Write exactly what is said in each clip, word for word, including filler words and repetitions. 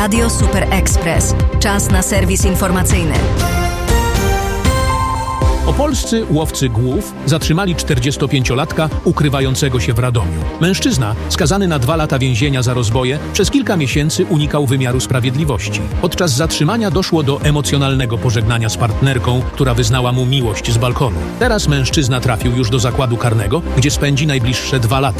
Radio Super Express. Czas na serwis informacyjny. Opolscy łowcy głów zatrzymali czterdziestopięciolatka ukrywającego się w Radomiu. Mężczyzna, skazany na dwa lata więzienia za rozboje, przez kilka miesięcy unikał wymiaru sprawiedliwości. Podczas zatrzymania doszło do emocjonalnego pożegnania z partnerką, która wyznała mu miłość z balkonu. Teraz mężczyzna trafił już do zakładu karnego, gdzie spędzi najbliższe dwa lata.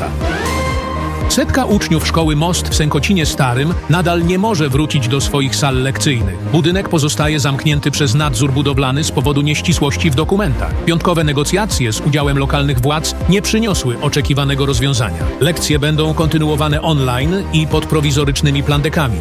Setka uczniów szkoły Most w Sękocinie Starym nadal nie może wrócić do swoich sal lekcyjnych. Budynek pozostaje zamknięty przez nadzór budowlany z powodu nieścisłości w dokumentach. Piątkowe negocjacje z udziałem lokalnych władz nie przyniosły oczekiwanego rozwiązania. Lekcje będą kontynuowane online i pod prowizorycznymi plandekami.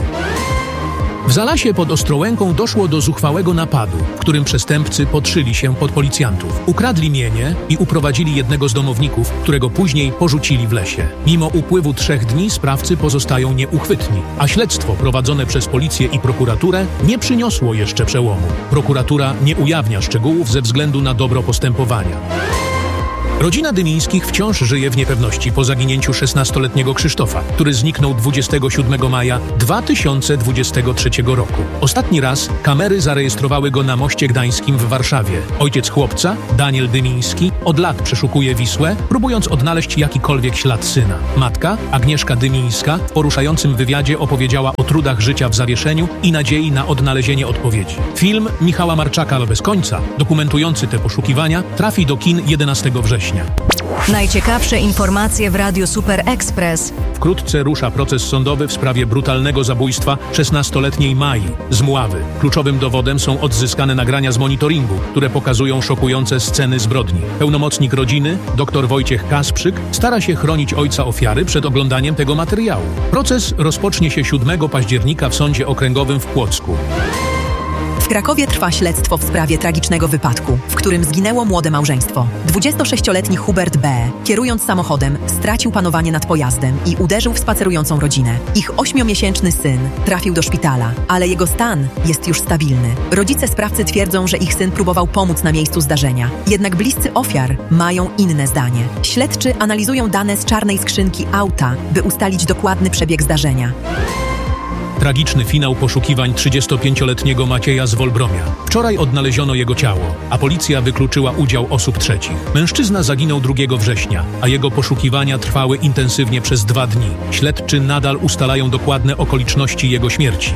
W Zalasie pod Ostrołęką doszło do zuchwałego napadu, w którym przestępcy podszyli się pod policjantów. Ukradli mienie i uprowadzili jednego z domowników, którego później porzucili w lesie. Mimo upływu trzech dni sprawcy pozostają nieuchwytni, a śledztwo prowadzone przez policję i prokuraturę nie przyniosło jeszcze przełomu. Prokuratura nie ujawnia szczegółów ze względu na dobro postępowania. Rodzina Dymińskich wciąż żyje w niepewności po zaginięciu szesnastoletniego Krzysztofa, który zniknął dwudziestego siódmego maja dwa tysiące dwudziestego trzeciego roku. Ostatni raz kamery zarejestrowały go na Moście Gdańskim w Warszawie. Ojciec chłopca, Daniel Dymiński, od lat przeszukuje Wisłę, próbując odnaleźć jakikolwiek ślad syna. Matka, Agnieszka Dymińska, w poruszającym wywiadzie opowiedziała o trudach życia w zawieszeniu i nadziei na odnalezienie odpowiedzi. Film Michała Marczaka bez końca, dokumentujący te poszukiwania, trafi do kin jedenastego września. Najciekawsze informacje w Radiu Super Express. Wkrótce rusza proces sądowy w sprawie brutalnego zabójstwa szesnastoletniej Mai z Mławy. Kluczowym dowodem są odzyskane nagrania z monitoringu, które pokazują szokujące sceny zbrodni. Pełnomocnik rodziny, dr Wojciech Kasprzyk, stara się chronić ojca ofiary przed oglądaniem tego materiału. Proces rozpocznie się siódmego października w Sądzie Okręgowym w Płocku. W Krakowie trwa śledztwo w sprawie tragicznego wypadku, w którym zginęło młode małżeństwo. dwudziestosześcioletni Hubert B., kierując samochodem, stracił panowanie nad pojazdem i uderzył w spacerującą rodzinę. Ich ośmiomiesięczny syn trafił do szpitala, ale jego stan jest już stabilny. Rodzice sprawcy twierdzą, że ich syn próbował pomóc na miejscu zdarzenia. Jednak bliscy ofiar mają inne zdanie. Śledczy analizują dane z czarnej skrzynki auta, by ustalić dokładny przebieg zdarzenia. Tragiczny finał poszukiwań trzydziestopięcioletniego Macieja z Wolbromia. Wczoraj odnaleziono jego ciało, a policja wykluczyła udział osób trzecich. Mężczyzna zaginął drugiego września, a jego poszukiwania trwały intensywnie przez dwa dni. Śledczy nadal ustalają dokładne okoliczności jego śmierci.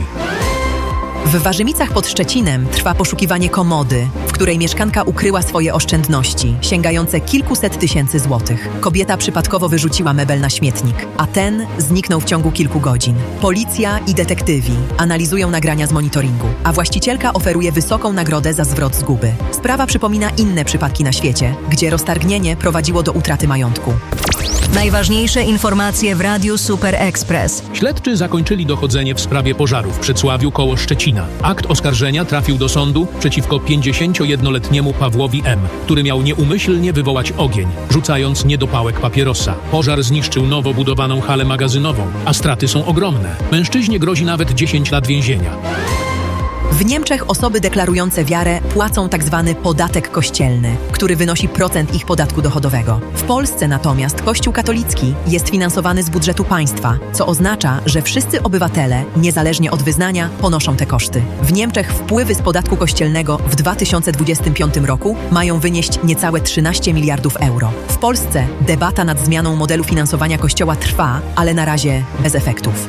W Warzymicach pod Szczecinem trwa poszukiwanie komody, w której mieszkanka ukryła swoje oszczędności, sięgające kilkuset tysięcy złotych. Kobieta przypadkowo wyrzuciła mebel na śmietnik, a ten zniknął w ciągu kilku godzin. Policja i detektywi analizują nagrania z monitoringu, a właścicielka oferuje wysoką nagrodę za zwrot zguby. Sprawa przypomina inne przypadki na świecie, gdzie roztargnienie prowadziło do utraty majątku. Najważniejsze informacje w Radiu Super Express. Śledczy zakończyli dochodzenie w sprawie pożaru w Przedsławiu koło Szczecina. Akt oskarżenia trafił do sądu przeciwko pięćdziesięciojednoletniemu Pawłowi M., który miał nieumyślnie wywołać ogień, rzucając niedopałek papierosa. Pożar zniszczył nowo budowaną halę magazynową, a straty są ogromne. Mężczyźnie grozi nawet dziesięć lat więzienia. W Niemczech osoby deklarujące wiarę płacą tzw. podatek kościelny, który wynosi procent ich podatku dochodowego. W Polsce natomiast Kościół katolicki jest finansowany z budżetu państwa, co oznacza, że wszyscy obywatele, niezależnie od wyznania, ponoszą te koszty. W Niemczech wpływy z podatku kościelnego w dwa tysiące dwudziestym piątym roku mają wynieść niecałe trzynaście miliardów euro. W Polsce debata nad zmianą modelu finansowania Kościoła trwa, ale na razie bez efektów.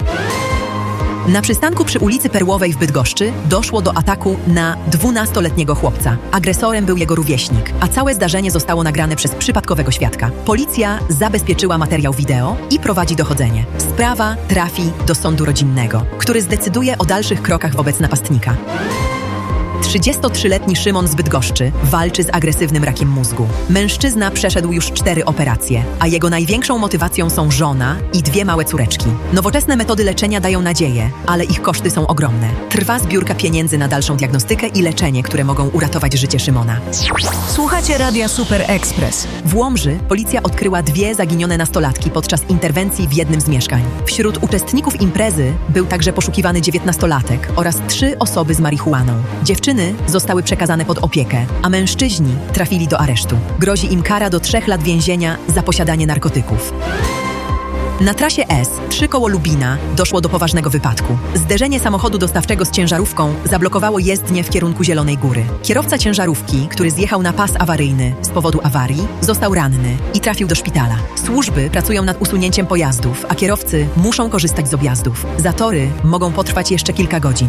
Na przystanku przy ulicy Perłowej w Bydgoszczy doszło do ataku na dwunastoletniego chłopca. Agresorem był jego rówieśnik, a całe zdarzenie zostało nagrane przez przypadkowego świadka. Policja zabezpieczyła materiał wideo i prowadzi dochodzenie. Sprawa trafi do sądu rodzinnego, który zdecyduje o dalszych krokach wobec napastnika. trzydziestotrzyletni Szymon z Bydgoszczy walczy z agresywnym rakiem mózgu. Mężczyzna przeszedł już cztery operacje, a jego największą motywacją są żona i dwie małe córeczki. Nowoczesne metody leczenia dają nadzieję, ale ich koszty są ogromne. Trwa zbiórka pieniędzy na dalszą diagnostykę i leczenie, które mogą uratować życie Szymona. Słuchacie Radia Super Express. W Łomży policja odkryła dwie zaginione nastolatki podczas interwencji w jednym z mieszkań. Wśród uczestników imprezy był także poszukiwany dziewiętnastolatek oraz trzy osoby z marihuaną. Dziewczyny zostały przekazane pod opiekę, a mężczyźni trafili do aresztu. Grozi im kara do trzech lat więzienia za posiadanie narkotyków. Na trasie S, trzy koło Lubina, doszło do poważnego wypadku. Zderzenie samochodu dostawczego z ciężarówką zablokowało jezdnię w kierunku Zielonej Góry. Kierowca ciężarówki, który zjechał na pas awaryjny z powodu awarii, został ranny i trafił do szpitala. Służby pracują nad usunięciem pojazdów, a kierowcy muszą korzystać z objazdów. Zatory mogą potrwać jeszcze kilka godzin.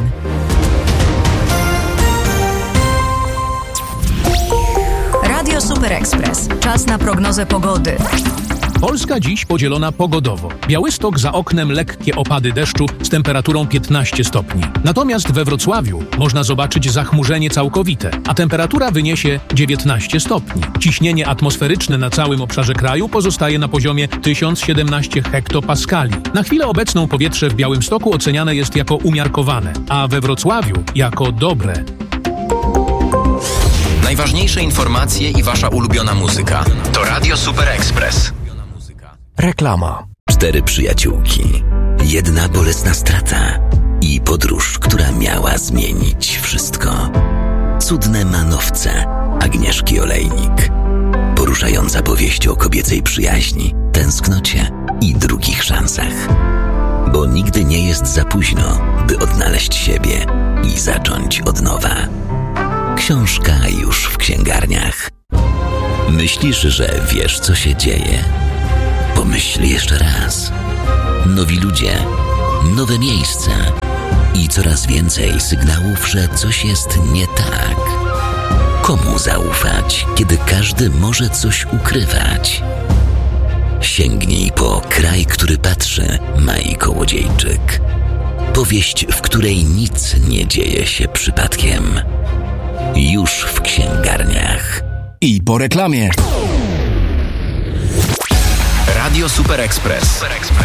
Radio Super Express. Czas na prognozę pogody. Polska dziś podzielona pogodowo. Białystok za oknem lekkie opady deszczu z temperaturą piętnaście stopni. Natomiast we Wrocławiu można zobaczyć zachmurzenie całkowite, a temperatura wyniesie dziewiętnaście stopni. Ciśnienie atmosferyczne na całym obszarze kraju pozostaje na poziomie tysiąc siedemnaście hektopaskali. Na chwilę obecną powietrze w Białymstoku oceniane jest jako umiarkowane, a we Wrocławiu jako dobre. Najważniejsze informacje i wasza ulubiona muzyka to Radio Super Express. Reklama. Cztery przyjaciółki, jedna bolesna strata i podróż, która miała zmienić wszystko. Cudne manowce Agnieszki Olejnik. Poruszająca powieść o kobiecej przyjaźni, tęsknocie i drugich szansach. Bo nigdy nie jest za późno, by odnaleźć siebie i zacząć od nowa. Książka już w księgarniach. Myślisz, że wiesz, co się dzieje? Pomyśl jeszcze raz. Nowi ludzie, nowe miejsca i coraz więcej sygnałów, że coś jest nie tak. Komu zaufać, kiedy każdy może coś ukrywać? Sięgnij po Kraj, który patrzy, Mai Kołodziejczyk. Powieść, w której nic nie dzieje się przypadkiem. Już w księgarniach. I po reklamie. Radio Super Express.